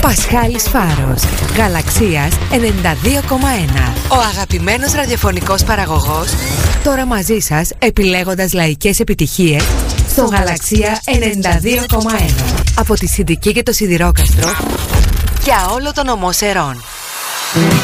Πασχάλης Φάρος, Γαλαξίας 92,1. Ο αγαπημένος ραδιοφωνικός παραγωγός, τώρα μαζί σας επιλέγοντας λαϊκές επιτυχίες στο Γαλαξία 92,1. Από τη Συντική και το Σιδηρόκαστρο για όλο τον ομό Σερών.